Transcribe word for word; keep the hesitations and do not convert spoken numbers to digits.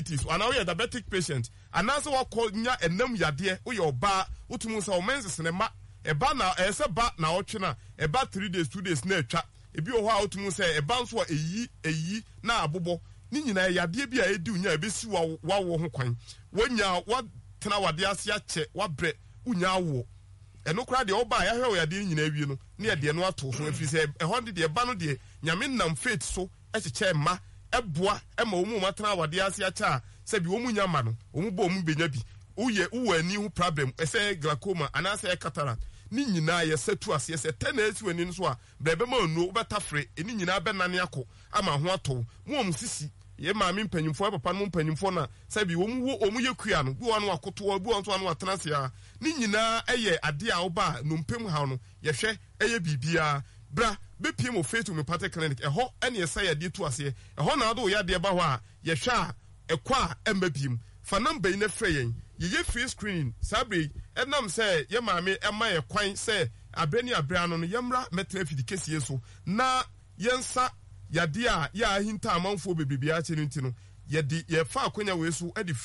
diabetes and now you're diabetic patient and now so call nya enam yade wo your ba utumu sa o menses ne ma e ba na e se ba na o twe na e ba three days two days na atwa e bi o ho a utumu say e ba nso eyi eyi na abobo ni nyina yade bi a edi unya e be si wa wa wo ho kwan wonya wa tena wade ase ache wa bre unya wo eno kra de oba ya hwe yade nyina awie no na de no ato ho afiri se e ho de ba no de nyame nam faith so e cheche ma eboa e ma omu matena wade ase acha se bi omu nya ma no omu bo omu benya bi uye uwani hu problem e se glaucoma anase cataract ni nyina ye setu ase se tenesi wani nso a brebe ma onu obetafre eni nyina be nane akọ ama ho ato mu omu sisi ye ma mi mpanyimfo papa no mpanyimfo na se bi omu wo omu ye kua no bi wonu akoto bi wonu anu atena se a ni nyina eye ade a oba no mpem ha no ye hwe eye bibia bra be piem of faith me party clinic e ho ene ye say ade tu ase e ho na ado ya de ba ho a ye hwe a e kwa emba biem fa number ina frɛ yen ye ye free screening sabre enam say ye maame ema ye kwan say abrani abra no no yemra metra fidi kesi so na yensa yade a ya ahinta amanfo bebebia che no ntino ye de ye fa akonya we so e de